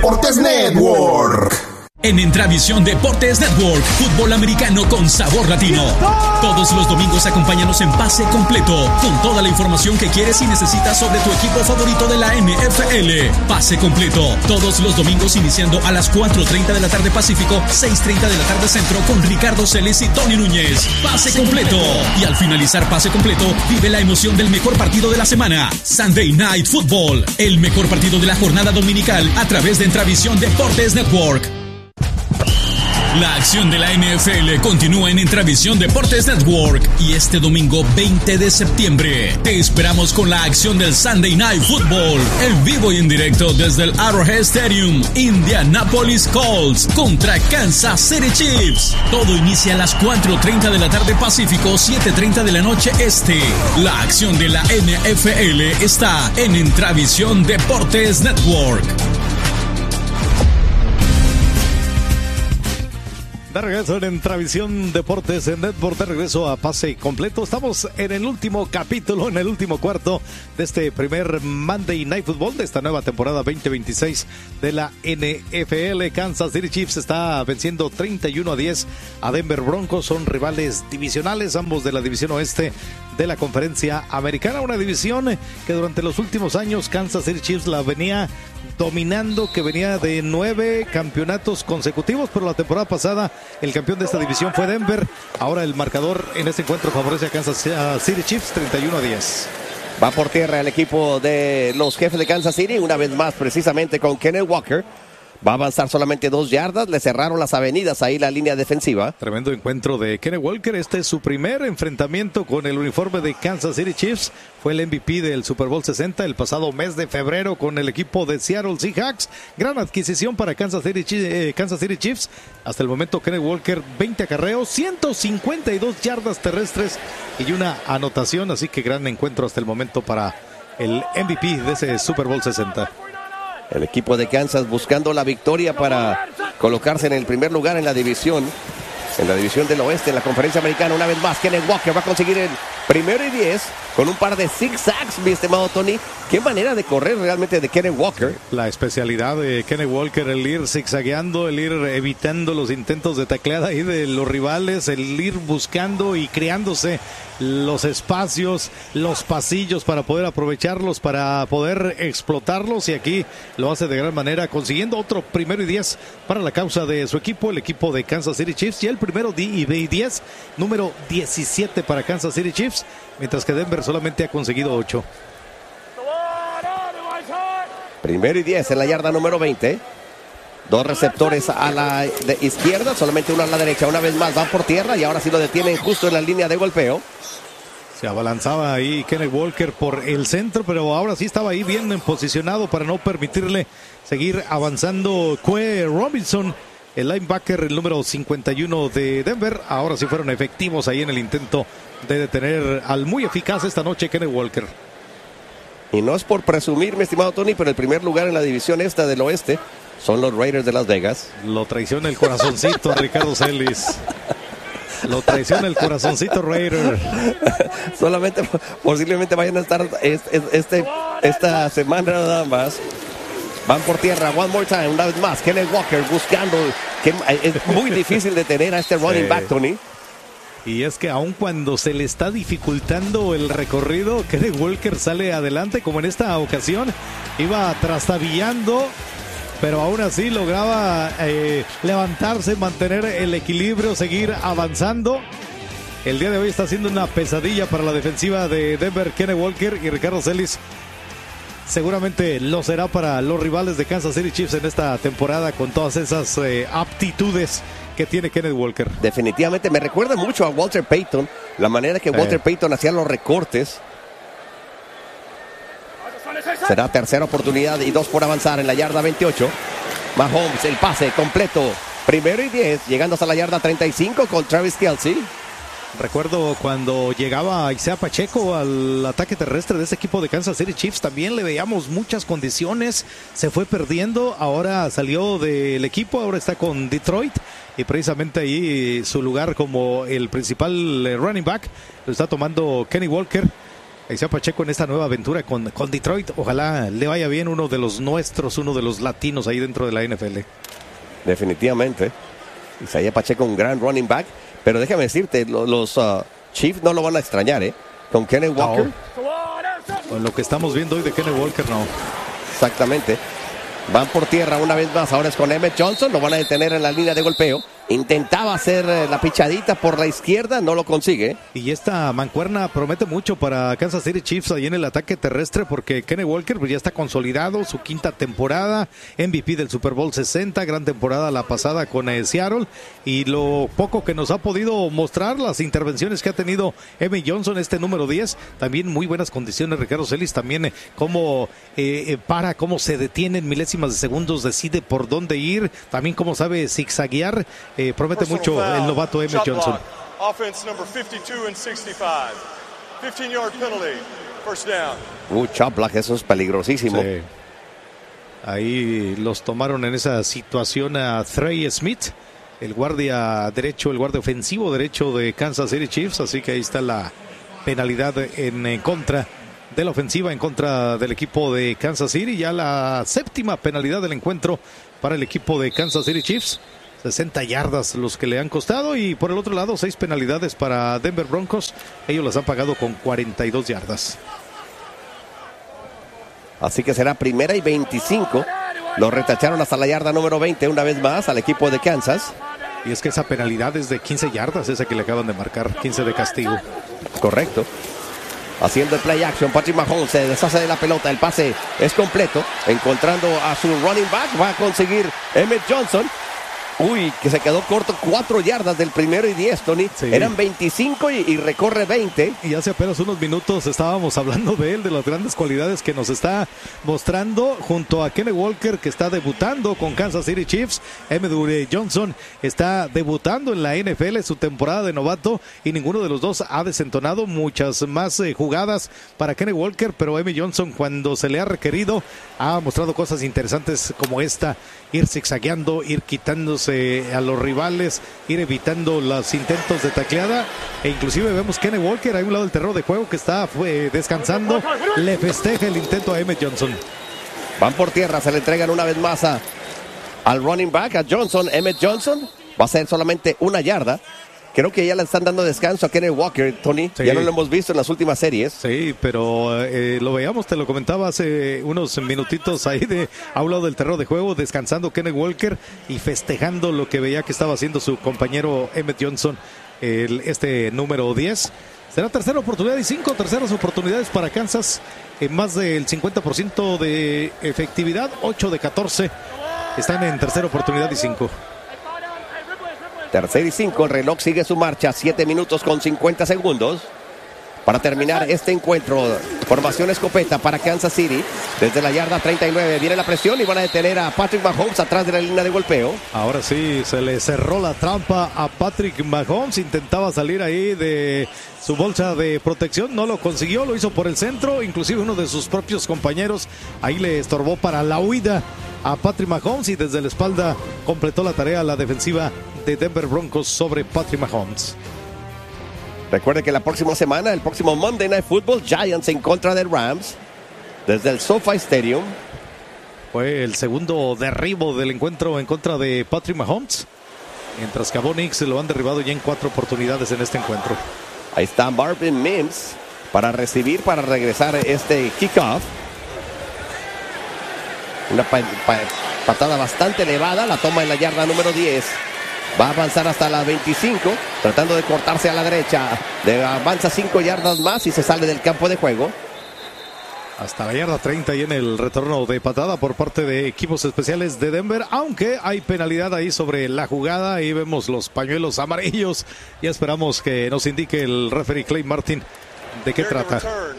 Deportes Network. En Entravisión Deportes Network, fútbol americano con sabor latino. Todos los domingos acompáñanos en Pase Completo, con toda la información que quieres y necesitas sobre tu equipo favorito de la NFL. Pase Completo, todos los domingos iniciando a las 4:30 de la tarde Pacífico, 6:30 de la tarde Centro, con Ricardo Celis y Tony Núñez. Pase Completo. Y al finalizar Pase Completo, vive la emoción del mejor partido de la semana. Sunday Night Football, el mejor partido de la jornada dominical a través de Entravisión Deportes Network. La acción de la NFL continúa en Entravisión Deportes Network y este domingo 20 de septiembre te esperamos con la acción del Sunday Night Football en vivo y en directo desde el Arrowhead Stadium. Indianapolis Colts contra Kansas City Chiefs. Todo inicia a las 4:30 de la tarde Pacífico, 7:30 de la noche Este. La acción de la NFL está en Entravisión Deportes Network. De regreso en Entravisión Deportes en Network, de regreso a Pase Completo. Estamos en el último capítulo, en el último cuarto de este primer Monday Night Football de esta nueva temporada 2026 de la NFL. Kansas City Chiefs está venciendo 31-10 a Denver Broncos. Son rivales divisionales, ambos de la división oeste de la Conferencia Americana. Una división que durante los últimos años Kansas City Chiefs la venía dominando, que venía de 9 campeonatos consecutivos, pero la temporada pasada el campeón de esta división fue Denver. Ahora el marcador en este encuentro favorece a Kansas City Chiefs 31-10. Va por tierra el equipo de los Jefes de Kansas City, una vez más precisamente con Kenneth Walker. Va a avanzar solamente 2 yardas, le cerraron las avenidas ahí la línea defensiva. Tremendo encuentro de Kenneth Walker, este es su primer enfrentamiento con el uniforme de Kansas City Chiefs. Fue el MVP del Super Bowl 60 el pasado mes de febrero con el equipo de Seattle Seahawks. Gran adquisición para Kansas City Chiefs. Hasta el momento Kenneth Walker, 20 acarreos, 152 yardas terrestres y una anotación, así que gran encuentro hasta el momento para el MVP de ese Super Bowl 60. El equipo de Kansas buscando la victoria para colocarse en el primer lugar en la división del oeste, en la Conferencia Americana. Una vez más, Kenneth Walker va a conseguir el 1-10 con un par de zigzags, mi estimado Tony. Qué manera de correr realmente de Kenneth Walker. La especialidad de Kenneth Walker, el ir zigzagueando, el ir evitando los intentos de tacleada ahí de los rivales, el ir buscando y creándose los espacios, los pasillos para poder aprovecharlos, para poder explotarlos, y aquí lo hace de gran manera, consiguiendo otro 1-10 para la causa de su equipo, el equipo de Kansas City Chiefs, y el 1-10, número 17 para Kansas City Chiefs, mientras que Denver solamente ha conseguido 8. 1-10 en la yarda número 20. 2 receptores a la izquierda, solamente uno a la derecha. Una vez más van por tierra y ahora sí lo detienen justo en la línea de golpeo. Se abalanzaba ahí Kenneth Walker por el centro, pero ahora sí estaba ahí bien posicionado para no permitirle seguir avanzando. Quay Robinson, el linebacker, el número 51 de Denver. Ahora sí fueron efectivos ahí en el intento de detener al muy eficaz esta noche Kenneth Walker. Y no es por presumir, mi estimado Tony, pero el primer lugar en la división esta del oeste son los Raiders de Las Vegas. Lo traiciona el corazoncito a Ricardo Celis. Lo traiciona el corazoncito Raider. Solamente posiblemente vayan a estar esta semana nada más. Van por tierra, one more time, una vez más. Kenneth Walker buscando. Es muy difícil detener a este running back, Tony. Y es que aun cuando se le está dificultando el recorrido, Kenneth Walker sale adelante, como en esta ocasión. Iba trastabillando, pero aún así lograba levantarse, mantener el equilibrio, seguir avanzando. El día de hoy está siendo una pesadilla para la defensiva de Denver, Kenneth Walker, y Ricardo Celis seguramente lo será para los rivales de Kansas City Chiefs en esta temporada, con todas esas aptitudes que tiene Kenneth Walker. Definitivamente me recuerda mucho a Walter Payton, la manera que Walter Payton hacía los recortes. Será tercera oportunidad y 2 por avanzar en la yarda 28. Mahomes, el pase completo. 1-10, llegando hasta la yarda 35 con Travis Kelce. Recuerdo cuando llegaba Isaiah Pacheco al ataque terrestre de este equipo de Kansas City Chiefs, también le veíamos muchas condiciones, se fue perdiendo, ahora salió del equipo, ahora está con Detroit, y precisamente ahí su lugar como el principal running back lo está tomando Kenny Walker. Isaiah Pacheco en esta nueva aventura con Detroit. Ojalá le vaya bien, uno de los nuestros, uno de los latinos ahí dentro de la NFL. Definitivamente. Isaiah Pacheco, un gran running back. Pero déjame decirte, los Chiefs no lo van a extrañar, ¿eh? Con Kenneth Walker. No. Con lo que estamos viendo hoy de Kenneth Walker, no. Exactamente. Van por tierra una vez más. Ahora es con Emmett Johnson. Lo van a detener en la línea de golpeo. Intentaba hacer la pichadita por la izquierda. No lo consigue. Y esta mancuerna promete mucho para Kansas City Chiefs ahí en el ataque terrestre, porque Kenneth Walker pues, ya está consolidado. Su quinta temporada. MVP del Super Bowl 60. Gran temporada la pasada con Seattle. Y lo poco que nos ha podido mostrar, las intervenciones que ha tenido Emmett Johnson, este número 10. También muy buenas condiciones. Ricardo Celis también cómo cómo se detiene en milésimas de segundos, decide por dónde ir, también cómo sabe zigzaguear. Promete mucho el novato Emmett Johnson. Offense number 52 and 65. 15-yard penalty. First down. Chop block, eso es peligrosísimo. Sí. Ahí los tomaron en esa situación a Trey Smith, el guardia derecho, el guardia ofensivo derecho de Kansas City Chiefs, así que ahí está la penalidad en contra de la ofensiva, en contra del equipo de Kansas City. Ya la séptima penalidad del encuentro para el equipo de Kansas City Chiefs. 60 yardas los que le han costado, y por el otro lado 6 penalidades para Denver Broncos. Ellos las han pagado con 42 yardas. Así que será 1ª y 25. Lo retacharon hasta la yarda número 20 una vez más al equipo de Kansas. Y es que esa penalidad es de 15 yardas, esa que le acaban de marcar, 15 de castigo. Correcto. Haciendo el play action, Patrick Mahomes se deshace de la pelota, el pase es completo, encontrando a su running back, va a conseguir Emmett Johnson. Uy, que se quedó corto, 4 yardas del 1º y 10, Tony. Sí. Eran 25 y recorre 20. Y hace apenas unos minutos estábamos hablando de él, de las grandes cualidades que nos está mostrando junto a Kenneth Walker, que está debutando con Kansas City Chiefs. Emmett Johnson está debutando en la NFL, su temporada de novato, y ninguno de los dos ha desentonado. Muchas más jugadas para Kenneth Walker, pero Emmett Johnson, cuando se le ha requerido, ha mostrado cosas interesantes como esta: ir zigzagueando, ir quitándose a los rivales, ir evitando los intentos de tacleada, e inclusive vemos Kenneth Walker a un lado del terreno de juego que está descansando, le festeja el intento a Emmett Johnson. Van por tierra, se le entregan una vez más al running back, a Johnson. Emmett Johnson va a ser solamente 1 yarda. Creo que ya le están dando descanso a Kenneth Walker, Tony. Sí. Ya no lo hemos visto en las últimas series. Sí, pero lo veíamos, te lo comentaba hace unos minutitos ahí a un lado del terreno de juego, descansando Kenneth Walker y festejando lo que veía que estaba haciendo su compañero Emmett Johnson, este número 10. Será tercera oportunidad y 5 terceras oportunidades para Kansas, en más del 50% de efectividad, 8 de 14. Están en tercera oportunidad y 5. 3rd y 5, el reloj sigue su marcha, 7 minutos con 50 segundos para terminar este encuentro. Formación escopeta para Kansas City, desde la yarda 39, viene la presión y van a detener a Patrick Mahomes atrás de la línea de golpeo. Ahora sí, se le cerró la trampa a Patrick Mahomes, intentaba salir ahí de su bolsa de protección, no lo consiguió, lo hizo por el centro, inclusive uno de sus propios compañeros ahí le estorbó para la huida a Patrick Mahomes, y desde la espalda completó la tarea la defensiva de Denver Broncos sobre Patrick Mahomes. Recuerde que la próxima semana, el próximo Monday Night Football, Giants en contra de Rams, desde el SoFi Stadium. Fue el segundo derribo del encuentro en contra de Patrick Mahomes, mientras que a Bo Nix lo han derribado ya en 4 oportunidades en este encuentro. Ahí está Marvin Mims para recibir, para regresar este kickoff. Una patada bastante elevada, la toma en la yarda número 10. Va a avanzar hasta la 25, tratando de cortarse a la derecha. Avanza 5 yardas más y se sale del campo de juego. Hasta la yarda 30 y en el retorno de patada por parte de equipos especiales de Denver, aunque hay penalidad ahí sobre la jugada. Ahí vemos los pañuelos amarillos. Ya esperamos que nos indique el referee Clay Martin de qué trata.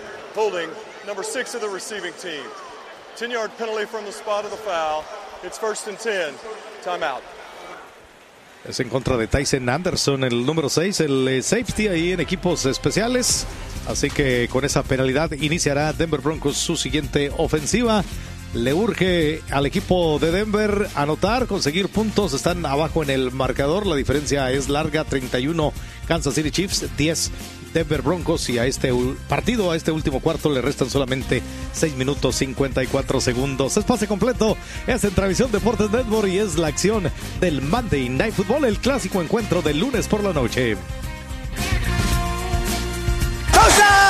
10-yard penalty from the spot of the foul. It's 1st and 10. Timeout. Es en contra de Tyson Anderson, el número 6, el safety ahí en equipos especiales. Así que con esa penalidad iniciará Denver Broncos su siguiente ofensiva. Le urge al equipo de Denver anotar, conseguir puntos. Están abajo en el marcador. La diferencia es larga, 31 Kansas City Chiefs, 10 Denver Broncos, y a este partido, a este último cuarto, le restan solamente 6 minutos 54 segundos. Es pase completo, es en Transmisión Deportes Network y es la acción del Monday Night Football, el clásico encuentro del lunes por la noche.